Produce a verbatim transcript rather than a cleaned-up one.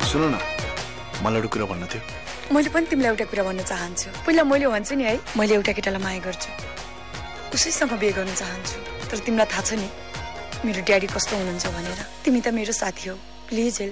सुन न, मलाई एउटा कुरा भन्नु थियो। मैले पनि तिमीलाई एउटा कुरा भन्न चाहन्छु। पहिला मैले भन्छु नि है, मैले एउटा केटालाई माया गर्छु, उसैसँग बिहे गर्न चाहन्छु। तर तिमीलाई थाहा छ नि मेरो ड्याडी कस्तो हुनुहुन्छ भनेर। तिमी त मेरो साथी हो, प्लिज हेल्प।